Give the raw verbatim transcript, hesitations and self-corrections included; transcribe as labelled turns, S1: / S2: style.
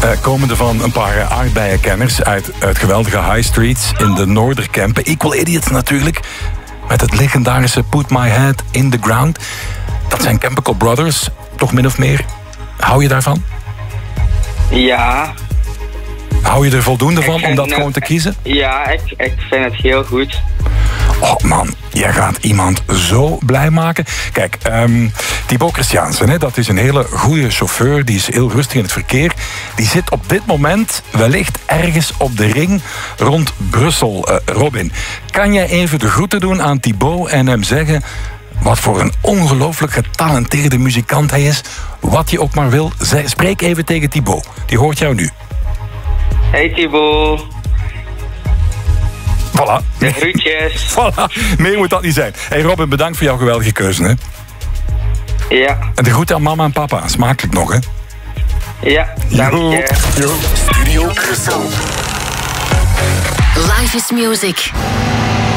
S1: Uh, komende van een paar aardbeienkennis uit het geweldige High Streets in de Noorderkempen. Equal Idiots natuurlijk. Met het legendarische Put My Head in the Ground. Dat zijn Chemical Brothers, toch min of meer. Hou je daarvan?
S2: Ja.
S1: Hou je er voldoende van om dat
S2: nou,
S1: gewoon te kiezen?
S2: Ja, ik, ik vind het heel goed.
S1: Oh man, jij gaat iemand zo blij maken. Kijk, um, Thibaut Christiaansen, hè, dat is een hele goede chauffeur. Die is heel rustig in het verkeer. Die zit op dit moment wellicht ergens op de ring rond Brussel. Uh, Robin, kan jij even de groeten doen aan Thibaut en hem zeggen wat voor een ongelooflijk getalenteerde muzikant hij is? Wat je ook maar wil. Spreek even tegen Thibaut. Die hoort jou nu.
S2: Hey Thibaut.
S1: Voilà.
S2: De groetjes.
S1: Voilà. Meer moet dat niet zijn. Hey Robin, bedankt voor jouw geweldige keuze. Hè?
S2: Ja.
S1: En de groeten aan mama en papa. Smakelijk nog, hè?
S2: Ja, dank je.
S3: Studio Brussel.
S4: Life is music.